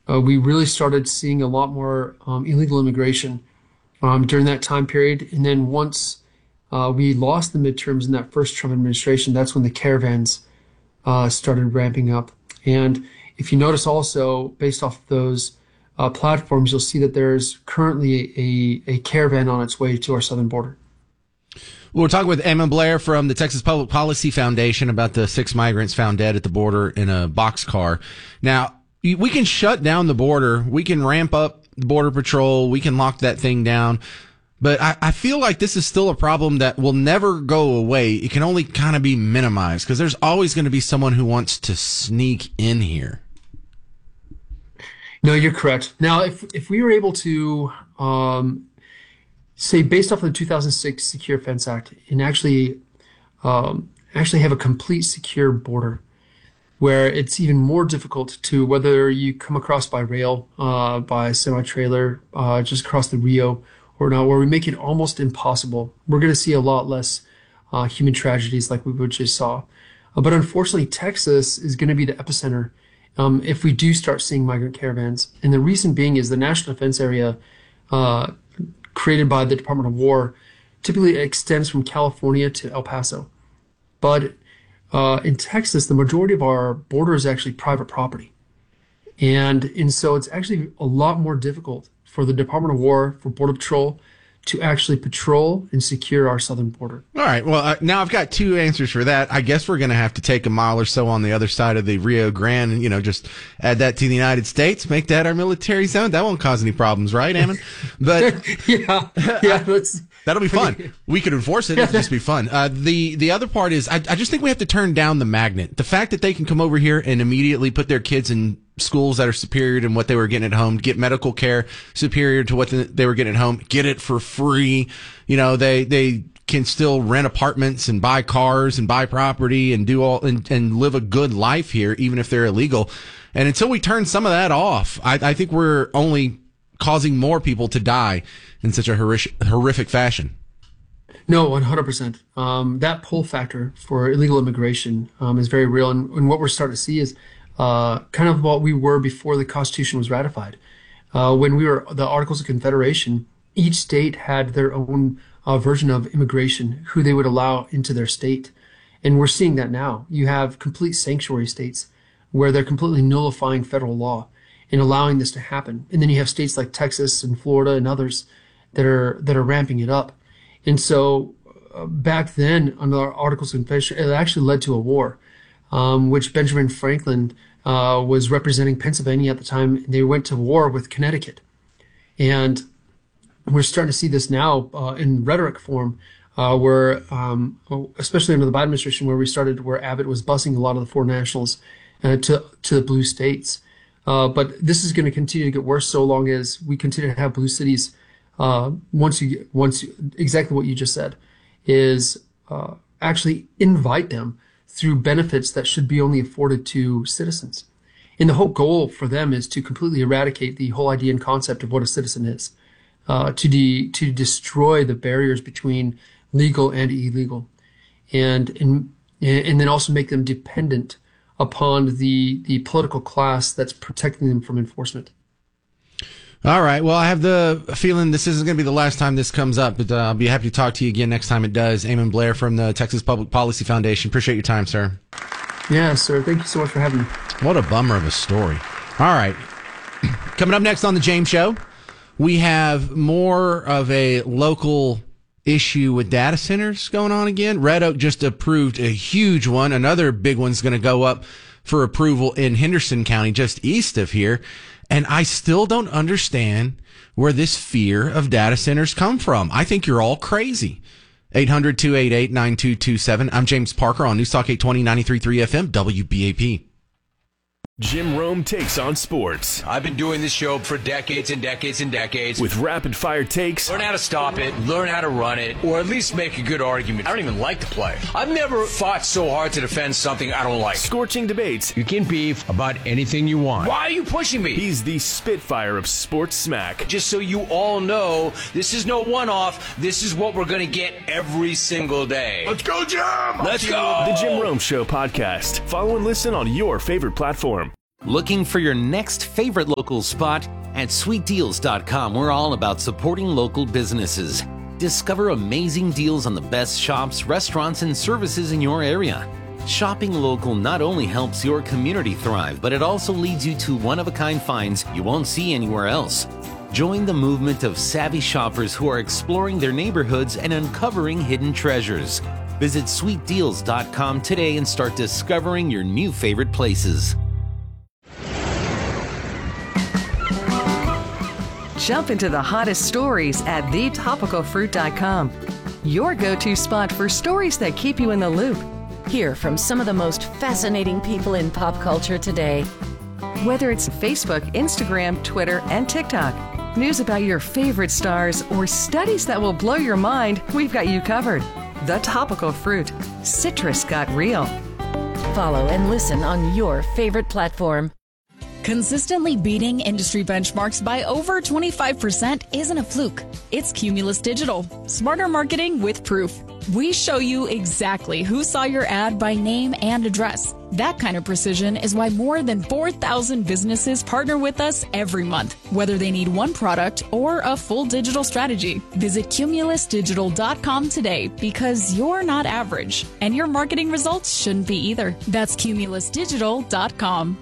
we really started seeing a lot more illegal immigration during that time period. And then once we lost the midterms in that first Trump administration, that's when the caravans started ramping up. And if you notice also, based off of those platforms, you'll see that there's currently a caravan on its way to our southern border. We're talking with Eamon Blair from the Texas Public Policy Foundation about the 6 migrants found dead at the border in a boxcar. Now, we can shut down the border. We can ramp up the Border Patrol. We can lock that thing down. But I feel like this is still a problem that will never go away. It can only kind of be minimized because there's always going to be someone who wants to sneak in here. No, you're correct. Now, if we were able to say, based off of the 2006 Secure Fence Act, and actually have a complete secure border, where it's even more difficult to, whether you come across by rail, by semi-trailer, just across the Rio or not, where we make it almost impossible, we're going to see a lot less human tragedies like we just saw. But unfortunately, Texas is going to be the epicenter if we do start seeing migrant caravans. And the reason being is the National Defense Area created by the Department of War typically extends from California to El Paso. But in Texas, the majority of our border is actually private property. And so it's actually a lot more difficult for the Department of War, for Border Patrol, to actually patrol and secure our southern border. All right. Well, now I've got 2 answers for that. I guess we're going to have to take a mile or so on the other side of the Rio Grande and, just add that to the United States, make that our military zone. That won't cause any problems, right, Eamon? But yeah, that'll be fun. We could enforce it. It'll just be fun. The other part is I just think we have to turn down the magnet. The fact that they can come over here and immediately put their kids in schools that are superior to what they were getting at home, get medical care superior to what they were getting at home, get it for free. They can still rent apartments and buy cars and buy property and do all and live a good life here, even if they're illegal. And until we turn some of that off, I think we're only causing more people to die in such a horrific fashion. No, 100%. That pull factor for illegal immigration is very real. And what we're starting to see is kind of what we were before the Constitution was ratified. When we were the Articles of Confederation, each state had their own version of immigration, who they would allow into their state. And we're seeing that now. You have complete sanctuary states where they're completely nullifying federal law and allowing this to happen. And then you have states like Texas and Florida and others that are ramping it up. And so back then, under our Articles of Confederation, it actually led to a war, which Benjamin Franklin was representing Pennsylvania at the time. They went to war with Connecticut. And we're starting to see this now in rhetoric form, where, especially under the Biden administration, where Abbott was busing a lot of the foreign nationals to the blue states. But this is going to continue to get worse so long as we continue to have blue cities. Once exactly what you just said is actually invite them through benefits that should be only afforded to citizens. And the whole goal for them is to completely eradicate the whole idea and concept of what a citizen is, to destroy the barriers between legal and illegal, and then also make them dependent upon the political class that's protecting them from enforcement. All right. Well, I have the feeling this isn't going to be the last time this comes up, but I'll be happy to talk to you again next time it does. Eamon Blair from the Texas Public Policy Foundation. Appreciate your time, sir. Yeah, sir. Thank you so much for having me. What a bummer of a story. All right. Coming up next on The James Show, we have more of a local issue with data centers going on again. Red Oak just approved a huge one. Another big one's going to go up for approval in Henderson County, just east of here. And I still don't understand where this fear of data centers come from. I think you're all crazy. 800-288-9227. I'm James Parker on News Talk 820, 93.3 FM, WBAP. Jim Rome takes on sports. I've been doing this show for decades and decades and decades. With rapid fire takes. Learn how to stop it, learn how to run it, or at least make a good argument. I don't even like to play. I've never fought so hard to defend something I don't like. Scorching debates. You can beef about anything you want. Why are you pushing me? He's the Spitfire of sports smack. Just so you all know, this is no one-off. This is what we're going to get every single day. Let's go, Jim! Let's go! The Jim Rome Show podcast. Follow and listen on your favorite platform. Looking for your next favorite local spot? At sweetdeals.com, we're all about supporting local businesses. Discover amazing deals on the best shops, restaurants, and services in your area. Shopping local not only helps your community thrive, but it also leads you to one-of-a-kind finds you won't see anywhere else. Join the movement of savvy shoppers who are exploring their neighborhoods and uncovering hidden treasures. Visit sweetdeals.com today and start discovering your new favorite places. Jump into the hottest stories at thetopicalfruit.com. Your go-to spot for stories that keep you in the loop. Hear from some of the most fascinating people in pop culture today. Whether it's Facebook, Instagram, Twitter, and TikTok, news about your favorite stars, or studies that will blow your mind, we've got you covered. The Topical Fruit. Citrus got real. Follow and listen on your favorite platform. Consistently beating industry benchmarks by over 25% isn't a fluke. It's Cumulus Digital. Smarter marketing with proof. We show you exactly who saw your ad by name and address. That kind of precision is why more than 4,000 businesses partner with us every month, whether they need one product or a full digital strategy. Visit cumulusdigital.com today because you're not average, and your marketing results shouldn't be either. That's cumulusdigital.com.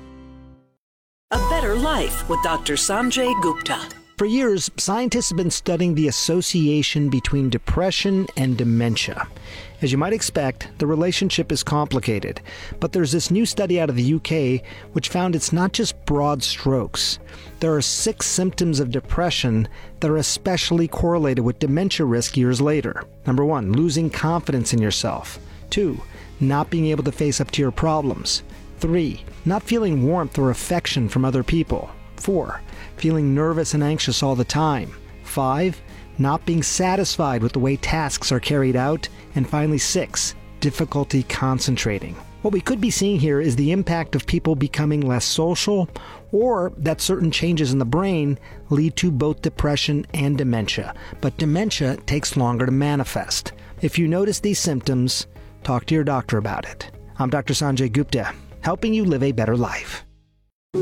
A Better Life with Dr. Sanjay Gupta. For years, scientists have been studying the association between depression and dementia. As you might expect, the relationship is complicated, but there's this new study out of the UK which found it's not just broad strokes. There are 6 symptoms of depression that are especially correlated with dementia risk years later. Number 1, losing confidence in yourself. 2, not being able to face up to your problems. 3, not feeling warmth or affection from other people. 4, feeling nervous and anxious all the time. 5, not being satisfied with the way tasks are carried out. And finally 6, difficulty concentrating. What we could be seeing here is the impact of people becoming less social, or that certain changes in the brain lead to both depression and dementia. But dementia takes longer to manifest. If you notice these symptoms, talk to your doctor about it. I'm Dr. Sanjay Gupta, helping you live a better life.